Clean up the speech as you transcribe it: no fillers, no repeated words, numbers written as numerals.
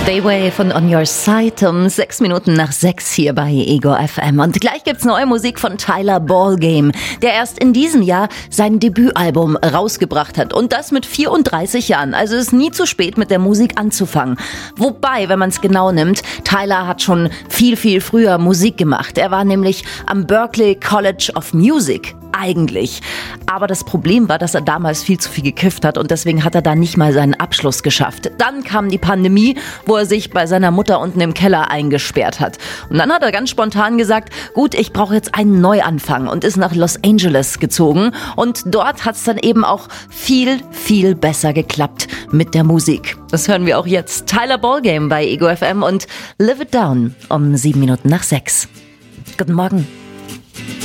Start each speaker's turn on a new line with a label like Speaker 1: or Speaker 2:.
Speaker 1: Bayway von On Your Side um 6 Minuten nach 6 hier bei Ego FM. Und gleich gibt's neue Musik von Tyler Ballgame, der erst in diesem Jahr sein Debütalbum rausgebracht hat. Und das mit 34 Jahren. Also ist nie zu spät, mit der Musik anzufangen. Wobei, wenn man es genau nimmt, Tyler hat schon viel, viel früher Musik gemacht. Er war nämlich am Berklee College of Music. Eigentlich. Aber das Problem war, dass er damals viel zu viel gekifft hat und deswegen hat er da nicht mal seinen Abschluss geschafft. Dann kam die Pandemie, wo er sich bei seiner Mutter unten im Keller eingesperrt hat. Und dann hat er ganz spontan gesagt, gut, ich brauche jetzt einen Neuanfang und ist nach Los Angeles gezogen. Und dort hat es dann eben auch viel, viel besser geklappt mit der Musik. Das hören wir auch jetzt. Tyler Ballgame bei Ego FM und Live It Down um 7 Minuten nach 6. Guten Morgen.